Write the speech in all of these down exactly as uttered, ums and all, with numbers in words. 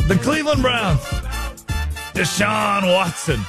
The Cleveland Browns. Deshaun Watson.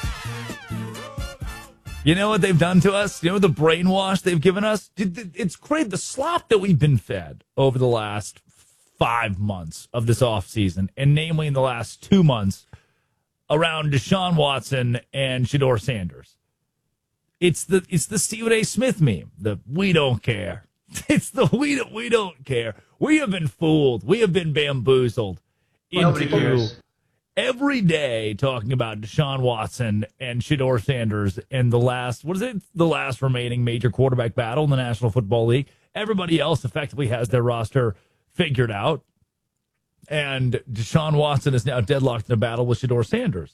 You know what they've done to us? You know the brainwash they've given us? It's great. The slop that we've been fed over the last five months of this offseason, and namely in the last two months around Deshaun Watson and Shedeur Sanders. It's the it's the Stephen A. Smith meme. The we don't care. It's the we don't, we don't care. We have been fooled. We have been bamboozled. Nobody cares. Every day talking about Deshaun Watson and Shedeur Sanders and the last, what is it, the last remaining major quarterback battle in the National Football League. Everybody else effectively has their roster figured out. And Deshaun Watson is now deadlocked in a battle with Shedeur Sanders.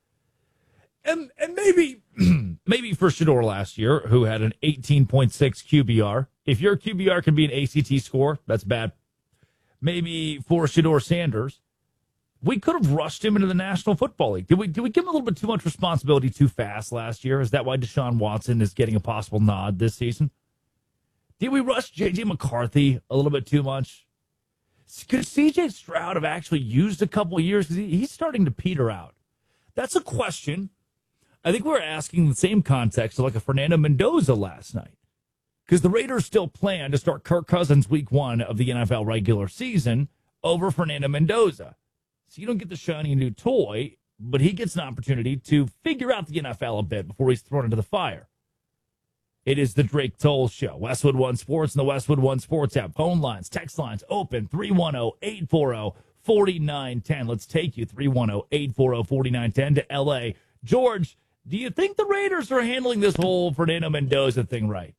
And and maybe maybe for Shedeur last year, who had an eighteen point six Q B R. If your Q B R can be an A C T score, that's bad. Maybe for Shedeur Sanders, we could have rushed him into the National Football League. Did we, did we give him a little bit too much responsibility too fast last year? Is that why Deshaun Watson is getting a possible nod this season? Did we rush J J McCarthy a little bit too much? Could C J Stroud have actually used a couple of years? Because he, he's starting to peter out. That's a question. I think we're asking the same context of like a Fernando Mendoza last night. Because the Raiders still plan to start Kirk Cousins week one of the N F L regular season over Fernando Mendoza. So you don't get the shiny new toy, but he gets an opportunity to figure out the N F L a bit before he's thrown into the fire. It is the Drake Toll Show. Westwood One Sports and the Westwood One Sports app. Phone lines, text lines open, three one zero, eight four zero, four nine one zero. Let's take you, three one zero, eight four zero, four nine one zero to L A. George, do you think the Raiders are handling this whole Fernando Mendoza thing right?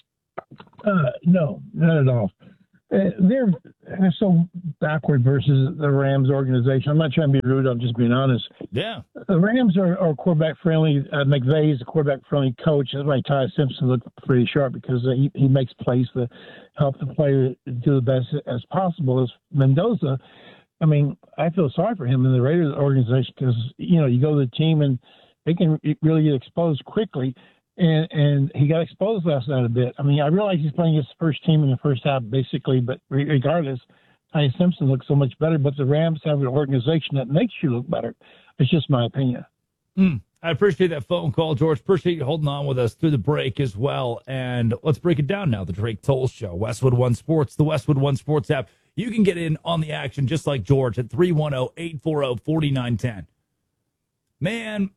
Uh, no, not at all. Uh, they're, they're so backward versus the Rams organization. I'm not trying to be rude. I'm just being honest. Yeah. The Rams are, are quarterback friendly. Uh, McVay is a quarterback friendly coach. That's why Ty Simpson looked pretty sharp because uh, he, he makes plays to help the player do the best as possible. As Mendoza, I mean, I feel sorry for him in the Raiders organization because, you know, you go to the team and they can really get exposed quickly. And, and he got exposed last night a bit. I mean, I realize he's playing his first team in the first half, basically, but regardless, Ty Simpson looks so much better. But the Rams have an organization that makes you look better. It's just my opinion. Mm, I appreciate that phone call, George. Appreciate you holding on with us through the break as well. And let's break it down now. The Drake Toll Show, Westwood One Sports, the Westwood One Sports app. You can get in on the action just like George at three one zero, eight four zero, four nine one zero. Man,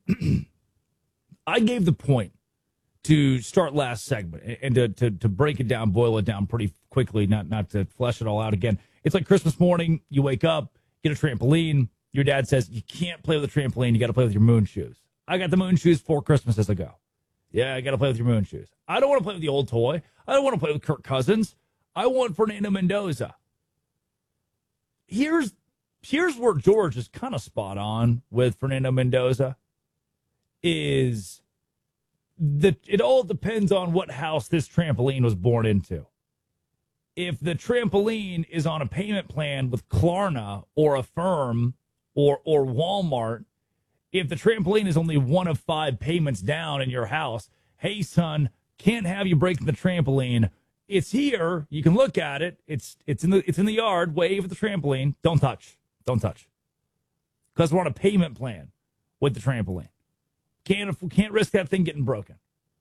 I gave the point to start last segment and to, to to break it down, boil it down pretty quickly, not not to flesh it all out again. It's like Christmas morning. You wake up, get a trampoline. Your dad says you can't play with a trampoline. You got to play with your moon shoes. I got the moon shoes four Christmases ago. Yeah, I got to play with your moon shoes. I don't want to play with the old toy. I don't want to play with Kirk Cousins. I want Fernando Mendoza. Here's here's where George is kind of spot on with Fernando Mendoza. Is The, it all depends on what house this trampoline was born into. If the trampoline is on a payment plan with Klarna or Affirm or or Walmart, if the trampoline is only one of five payments down in your house, hey, son, can't have you breaking the trampoline. It's here. You can look at it. It's it's in the it's in the yard. Wave at the trampoline. Don't touch. Don't touch. Because we're on a payment plan with the trampoline. Can't can't risk that thing getting broken.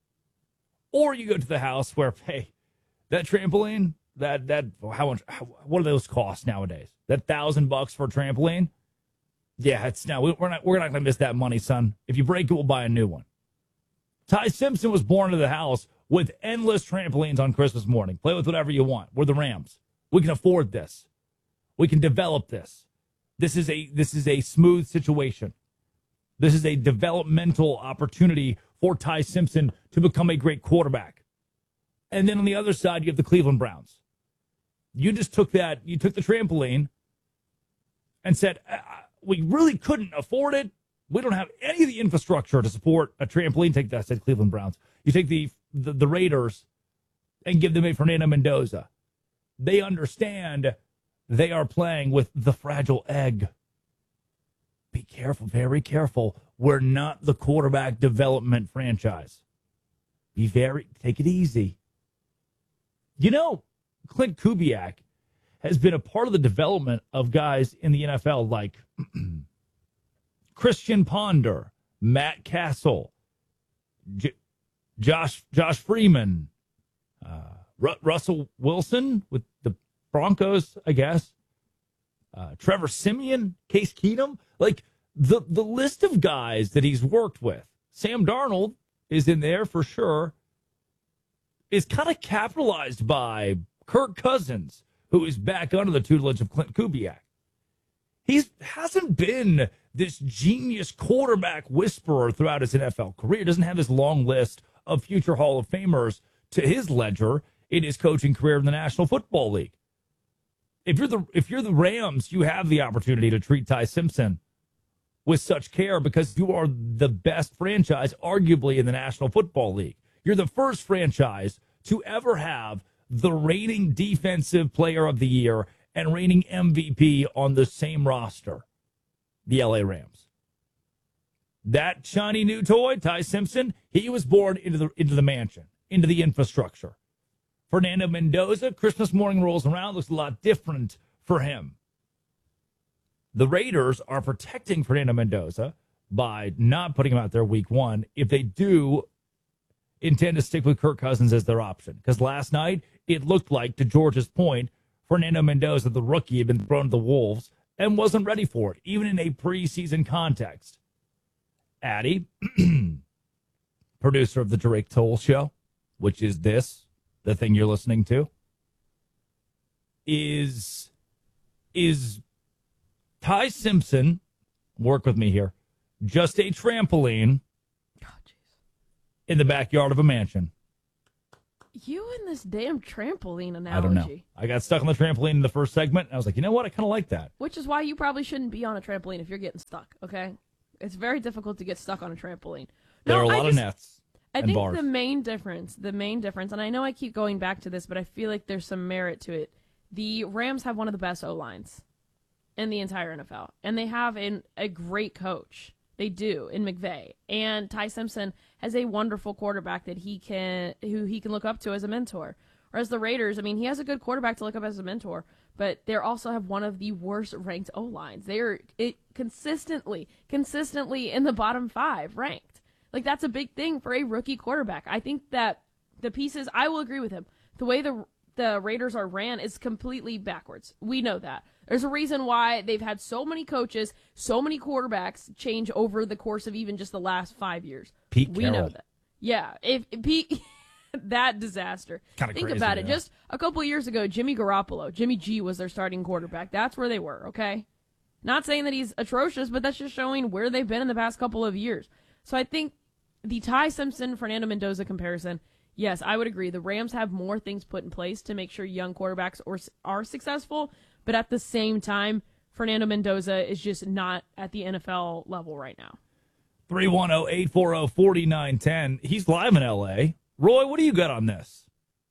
Or you go to the house where, hey, that trampoline, that that how much? How, what do those cost nowadays? That thousand bucks for a trampoline? Yeah, it's now we're not we're not going to miss that money, son. If you break it, we'll buy a new one. Ty Simpson was born into the house with endless trampolines on Christmas morning. Play with whatever you want. We're the Rams. We can afford this. We can develop this. This is a this is a smooth situation. This is a developmental opportunity for Ty Simpson to become a great quarterback. And then on the other side, you have the Cleveland Browns. You just took that, you took the trampoline and said, we really couldn't afford it. We don't have any of the infrastructure to support a trampoline. Take that, said Cleveland Browns. You take the, the, the Raiders and give them a Fernando Mendoza. They understand they are playing with the fragile egg. Be careful, very careful. We're not the quarterback development franchise. Be very, take it easy. You know, Clint Kubiak has been a part of the development of guys in the N F L like Christian Ponder, Matt Castle, J- Josh Josh Freeman, uh, Ru- Russell Wilson with the Broncos, I guess, uh, Trevor Siemian, Case Keenum. Like the, the list of guys that he's worked with, Sam Darnold is in there for sure, is kind of capitalized by Kirk Cousins, who is back under the tutelage of Clint Kubiak. He hasn't been this genius quarterback whisperer throughout his N F L career. He doesn't have this long list of future Hall of Famers to his ledger in his coaching career in the National Football League. If you're the if you're the Rams, you have the opportunity to treat Ty Simpson with such care because you are the best franchise, arguably, in the National Football League. You're the first franchise to ever have the reigning defensive player of the year and reigning M V P on the same roster, the L A Rams. That shiny new toy, Ty Simpson, he was born into the into the mansion, into the infrastructure. Fernando Mendoza, Christmas morning rolls around, looks a lot different for him. The Raiders are protecting Fernando Mendoza by not putting him out there week one if they do intend to stick with Kirk Cousins as their option. Because last night, it looked like, to George's point, Fernando Mendoza, the rookie, had been thrown to the Wolves and wasn't ready for it, even in a preseason context. Addy, producer of the Drake Toll Show, which is this, the thing you're listening to, is, is Ty Simpson, work with me here, just a trampoline oh, in the backyard of a mansion? You and this damn trampoline analogy. I don't know. I got stuck on the trampoline in the first segment, and I was like, you know what? I kind of like that. Which is why you probably shouldn't be on a trampoline if you're getting stuck, okay? It's very difficult to get stuck on a trampoline. There no, are a lot I of just, nets I and think bars. the main difference, the main difference, and I know I keep going back to this, but I feel like there's some merit to it. The Rams have one of the best O-lines in the entire N F L, and they have an, a great coach. They do in McVay, and Ty Simpson has a wonderful quarterback that he can, who he can look up to as a mentor. Whereas the Raiders, I mean, he has a good quarterback to look up as a mentor, but they also have one of the worst ranked O lines. They are it consistently, consistently in the bottom five ranked. Like that's a big thing for a rookie quarterback. I think that the pieces, I will agree with him. The way the the Raiders are ran is completely backwards. We know that. There's a reason why they've had so many coaches, so many quarterbacks change over the course of even just the last five years. Pete we Carroll. know that. Yeah, if, if Pete, that disaster. Kinda Think crazy, about it. yeah. Just a couple of years ago, Jimmy Garoppolo, Jimmy G was their starting quarterback. That's where they were. Okay, not saying that he's atrocious, but that's just showing where they've been in the past couple of years. So I think the Ty Simpson Fernando Mendoza comparison. Yes, I would agree. The Rams have more things put in place to make sure young quarterbacks are, are successful, but at the same time, Fernando Mendoza is just not at the N F L level right now. three one zero, eight four zero, four nine one zero. He's live in L A. Roy, what do you got on this?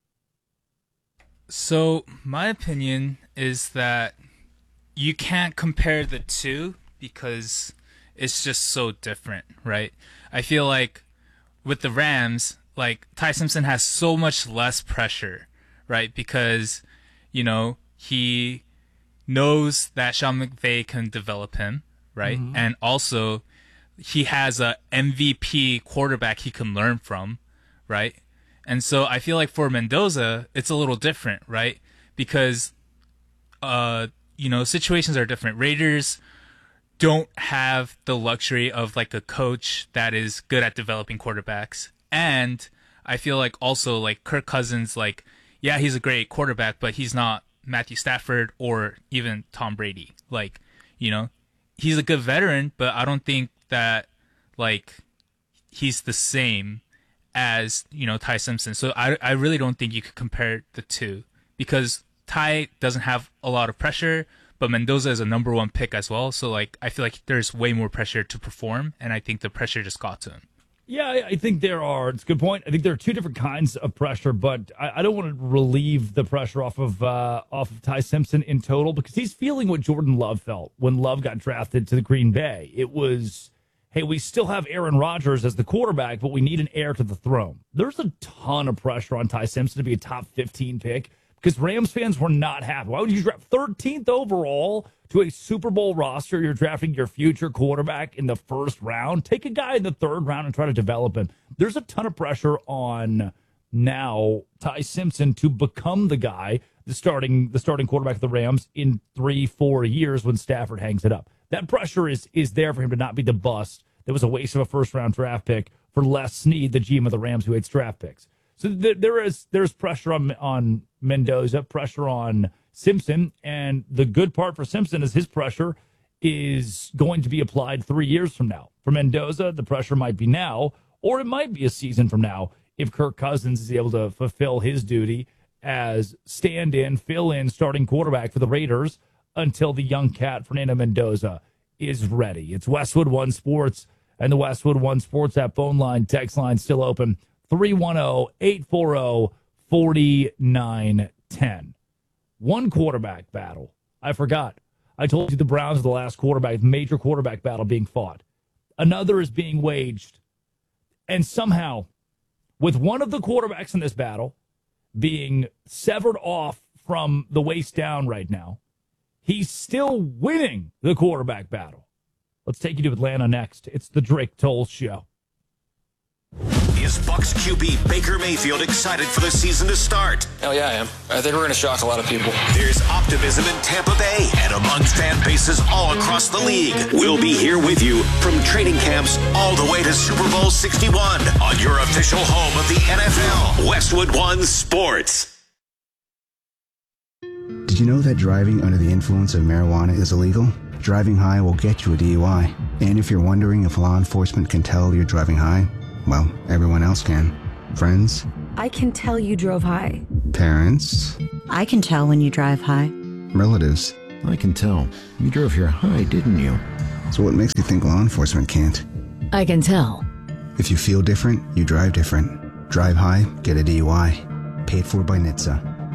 So, my opinion is that you can't compare the two because it's just so different, right? I feel like with the Rams, like Ty Simpson has so much less pressure, right? Because, you know, he knows that Sean McVay can develop him, right? Mm-hmm. And also he has a M V P quarterback he can learn from, right? And so I feel like for Mendoza, it's a little different, right? Because, uh, you know, situations are different. Raiders don't have the luxury of like a coach that is good at developing quarterbacks. And I feel like also like Kirk Cousins, like, yeah, he's a great quarterback, but he's not Matthew Stafford or even Tom Brady. Like, you know, he's a good veteran, but I don't think that like he's the same as, you know, Ty Simpson. So I, I really don't think you could compare the two because Ty doesn't have a lot of pressure, but Mendoza is a number one pick as well. So like, I feel like there's way more pressure to perform. And I think the pressure just got to him. Yeah, I think there are. It's a good point. I think there are two different kinds of pressure, but I, I don't want to relieve the pressure off of uh, off of Ty Simpson in total because he's feeling what Jordan Love felt when Love got drafted to the Green Bay. It was, hey, we still have Aaron Rodgers as the quarterback, but we need an heir to the throne. There's a ton of pressure on Ty Simpson to be a top fifteen pick because Rams fans were not happy. Why would you draft thirteenth overall to a Super Bowl roster? You're drafting your future quarterback in the first round. Take a guy in the third round and try to develop him. There's a ton of pressure on now Ty Simpson to become the guy, the starting the starting quarterback of the Rams in three, four years when Stafford hangs it up. That pressure is is there for him to not be the bust that was a waste of a first-round draft pick for Les Snead, the G M of the Rams, who hates draft picks. So th- there is there's pressure on on Mendoza, pressure on Simpson, and the good part for Simpson is his pressure is going to be applied three years from now. For Mendoza, the pressure might be now, or it might be a season from now if Kirk Cousins is able to fulfill his duty as stand-in, fill-in starting quarterback for the Raiders until the young cat, Fernando Mendoza, is ready. It's Westwood One Sports and the Westwood One Sports app phone line, text line still open, three one zero, eight four zero, four nine one zero. One quarterback battle. I forgot. I told you the Browns are the last quarterback, major quarterback battle being fought. Another is being waged. And somehow, with one of the quarterbacks in this battle being severed off from the waist down right now, he's still winning the quarterback battle. Let's take you to Atlanta next. It's the Drake Toll Show. Is Bucs Q B Baker Mayfield excited for the season to start? Hell yeah, I am. I think we're going to shock a lot of people. There's optimism in Tampa Bay and among fan bases all across the league. We'll be here with you from training camps all the way to Super Bowl sixty-one on your official home of the N F L, Westwood One Sports. Did you know that driving under the influence of marijuana is illegal? Driving high will get you a D U I. And if you're wondering if law enforcement can tell you're driving high, well, everyone else can. Friends? I can tell you drove high. Parents? I can tell when you drive high. Relatives? I can tell. You drove here high, didn't you? So what makes you think law enforcement can't? I can tell. If you feel different, you drive different. Drive high, get a D U I. Paid for by N H T S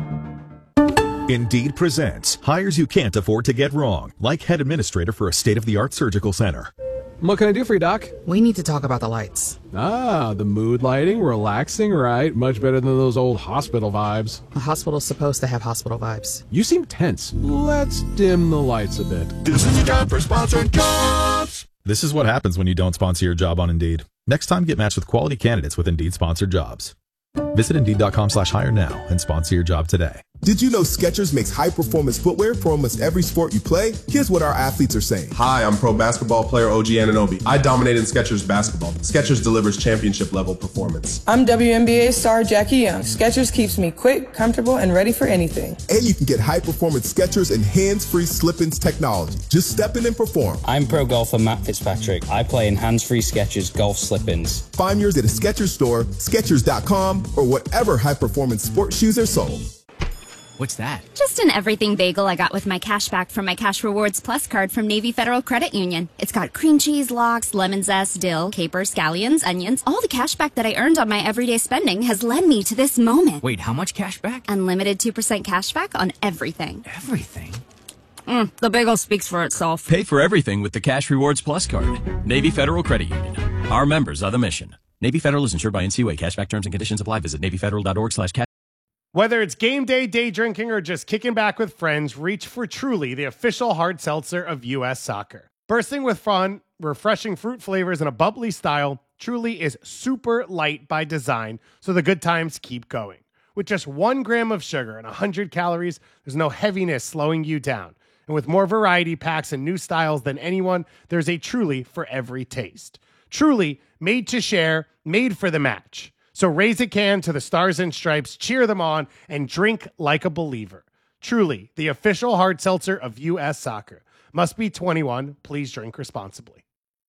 A. Indeed presents hires you can't afford to get wrong, like head administrator for a state-of-the-art surgical center. What can I do for you, Doc? We need to talk about the lights. Ah, the mood lighting, relaxing, right? Much better than those old hospital vibes. A hospital's supposed to have hospital vibes. You seem tense. Let's dim the lights a bit. This is your time for sponsored jobs. This is what happens when you don't sponsor your job on Indeed. Next time, get matched with quality candidates with Indeed sponsored jobs. Visit Indeed.com slash hire now and sponsor your job today. Did you know Skechers makes high-performance footwear for almost every sport you play? Here's what our athletes are saying. Hi, I'm pro basketball player O G Anunoby. I dominate in Skechers basketball. Skechers delivers championship-level performance. I'm W N B A star Jackie Young. Skechers keeps me quick, comfortable, and ready for anything. And you can get high-performance Skechers and hands-free slip-ins technology. Just step in and perform. I'm pro golfer Matt Fitzpatrick. I play in hands-free Skechers golf slip-ins. Find yours at a Skechers store, Skechers dot com, or whatever high-performance sports shoes are sold. What's that? Just an everything bagel I got with my cash back from my Cash Rewards Plus card from Navy Federal Credit Union. It's got cream cheese, lox, lemon zest, dill, capers, scallions, onions. All the cash back that I earned on my everyday spending has led me to this moment. Wait, how much cash back? Unlimited two percent cash back on everything. Everything? Mm, the bagel speaks for itself. Pay for everything with the Cash Rewards Plus card. Navy Federal Credit Union. Our members are the mission. Navy Federal is insured by N C U A. Cashback terms and conditions apply. Visit Navy Federal dot org slash cash. Whether it's game day, day drinking, or just kicking back with friends, reach for Truly, the official hard seltzer of U S Soccer. Bursting with fun, refreshing fruit flavors, and a bubbly style, Truly is super light by design, so the good times keep going. With just one gram of sugar and one hundred calories, there's no heaviness slowing you down. And with more variety packs and new styles than anyone, there's a Truly for every taste. Truly, made to share, made for the match. So raise a can to the Stars and Stripes, cheer them on, and drink like a believer. Truly, the official hard seltzer of U S Soccer. Must be twenty-one. Please drink responsibly.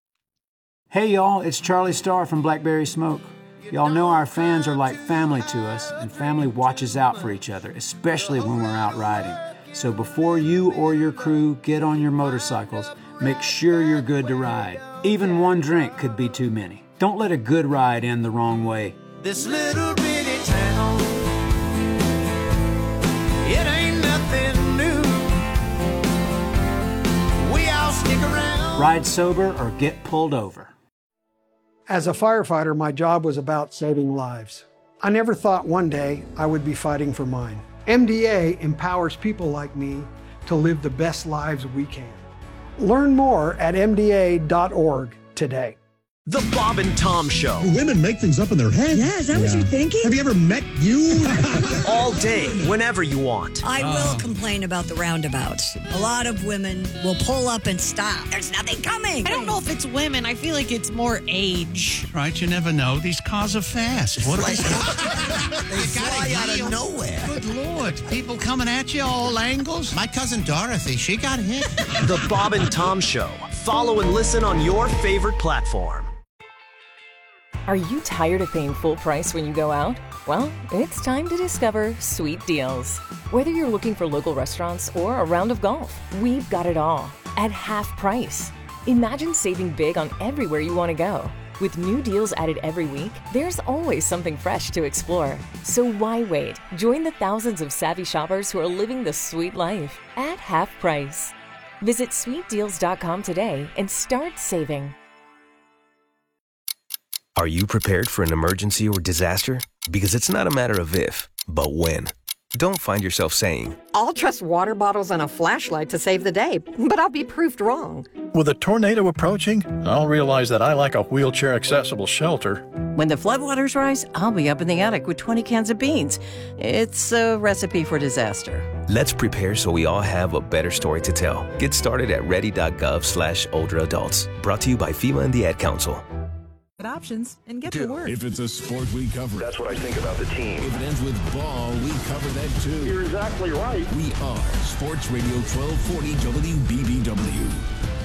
Hey, y'all, it's Charlie Starr from Blackberry Smoke. Y'all know our fans are like family to us, and family watches out for each other, especially when we're out riding. So before you or your crew get on your motorcycles, make sure you're good to ride. Even one drink could be too many. Don't let a good ride end the wrong way. This little bitty town, it ain't nothing new. We all stick around. Ride sober or get pulled over. As a firefighter, my job was about saving lives. I never thought one day I would be fighting for mine. M D A empowers people like me to live the best lives we can. Learn more at M D A dot org today. The Bob and Tom Show. Women make things up in their head. Yeah, is that yeah. what you're thinking? Have you ever met you? All day, whenever you want. I will uh. complain about the roundabouts. A lot of women will pull up and stop. There's nothing coming. I don't know if it's women. I feel like it's more age. Right, you never know. These cars are fast. What are they? They fly out of nowhere. Good Lord. People coming at you all angles. My cousin Dorothy, she got hit. The Bob and Tom Show. Follow and listen on your favorite platform. Are you tired of paying full price when you go out? Well, it's time to discover Sweet Deals. Whether you're looking for local restaurants or a round of golf, we've got it all at half price. Imagine saving big on everywhere you want to go. With new deals added every week, there's always something fresh to explore. So why wait? Join the thousands of savvy shoppers who are living the sweet life at half price. Visit sweet deals dot com today and start saving. Are you prepared for an emergency or disaster? Because it's not a matter of if, but when. Don't find yourself saying, I'll trust water bottles and a flashlight to save the day, but I'll be proved wrong. With a tornado approaching, I'll realize that I like a wheelchair-accessible shelter. When the floodwaters rise, I'll be up in the attic with twenty cans of beans. It's a recipe for disaster. Let's prepare so we all have a better story to tell. Get started at ready.gov slash older adults. Brought to you by FEMA and the Ad Council. Options and get Dude, to work. If it's a sport, we cover it. That's what I think about the team. If it ends with ball, we cover that too. You're exactly right. We are Sports Radio twelve forty W B B W.